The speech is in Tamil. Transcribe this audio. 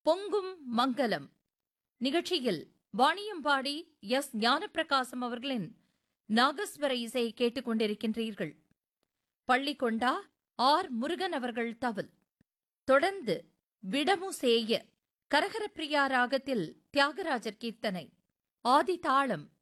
பொங்கும் மங்கலம் நிகழ்ச்சியில் வாணியம்பாடி எஸ். ஞானப்பிரகாசம் அவர்களின் நாகஸ்வர இசையை கேட்டுக் கொண்டிருக்கின்றீர்கள். பள்ளிக்கொண்டா ஆர். முருகன் அவர்கள் தவில். தொடர்ந்து விடமுசேய கரகரப்பிரியா ராகத்தில் தியாகராஜர் கீர்த்தனை. ஆதி தாளம்